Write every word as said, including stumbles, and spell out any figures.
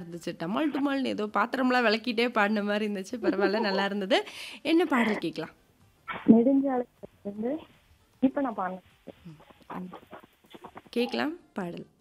இருந்துச்சு. டமால் டுமால்னு ஏதோ பாத்திரம்லாம் விளக்கிட்டே பாடுன மாரி இருந்துச்சு. பரவால்ல நல்லா இருந்தது. என்ன பாடல் கேட்கலாம்? நெடுஞ்சாலை வந்து இப்ப நான் பாடுனேன். ம். ம். கேட்கலாம் பாடல்.